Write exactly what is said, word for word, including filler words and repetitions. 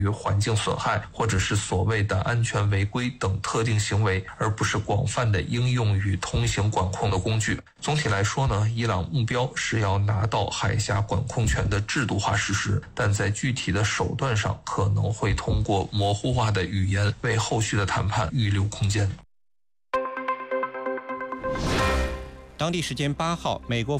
于环境损害或者是所谓的安全违规等特定行为，而不是广泛的应用于通行管控的工具。总体来说呢，伊朗目标是要拿到海峡管控权的制度化实施，但在具体的手段上可能会通过模糊化的语言为后续的谈判预留空间。 当地时间八号，美国